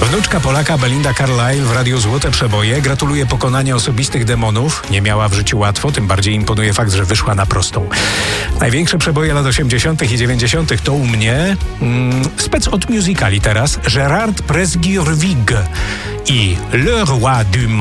Wnuczka Polaka Belinda Carlisle w Radiu Złote Przeboje gratuluje pokonania osobistych demonów. Nie miała w życiu łatwo, tym bardziej imponuje fakt, że wyszła na prostą. Największe przeboje lat 80. i 90. to u mnie spec od musicali teraz Gérard Presburwig i Le Roi du